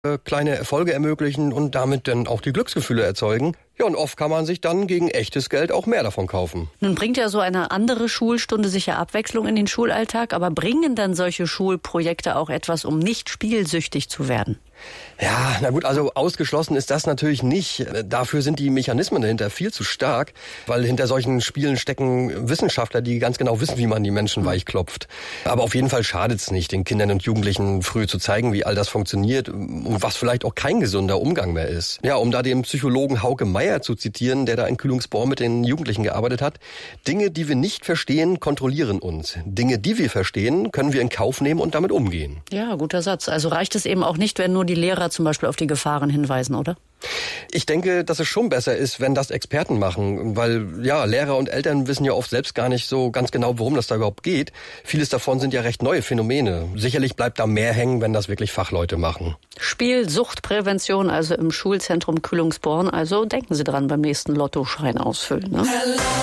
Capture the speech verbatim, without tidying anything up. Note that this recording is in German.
äh, kleine Erfolge ermöglichen und damit dann auch die Glücksgefühle erzeugen. Ja, und oft kann man sich dann gegen echtes Geld auch mehr davon kaufen. Nun bringt ja so eine andere Schulstunde sicher Abwechslung in den Schulalltag, aber bringen dann solche Schulprojekte auch etwas, um nicht spielsüchtig zu werden? Ja, na gut, also ausgeschlossen ist das natürlich nicht. Dafür sind die Mechanismen dahinter viel zu stark, weil hinter solchen Spielen stecken Wissenschaftler, die ganz genau wissen, wie man die Menschen weichklopft. Aber auf jeden Fall schadet es nicht, den Kindern und Jugendlichen früh zu zeigen, wie all das funktioniert und was vielleicht auch kein gesunder Umgang mehr ist. Ja, um da den Psychologen Hauke Meyer zu zitieren, der da in Kühlungsborn mit den Jugendlichen gearbeitet hat: Dinge, die wir nicht verstehen, kontrollieren uns. Dinge, die wir verstehen, können wir in Kauf nehmen und damit umgehen. Ja, guter Satz. Also reicht es eben auch nicht, wenn nur die Lehrer zum Beispiel auf die Gefahren hinweisen, oder? Ich denke, dass es schon besser ist, wenn das Experten machen, weil ja, Lehrer und Eltern wissen ja oft selbst gar nicht so ganz genau, worum das da überhaupt geht. Vieles davon sind ja recht neue Phänomene. Sicherlich bleibt da mehr hängen, wenn das wirklich Fachleute machen. Spielsuchtprävention also im Schulzentrum Kühlungsborn. Also denken Sie dran beim nächsten Lottoschein ausfüllen, ne?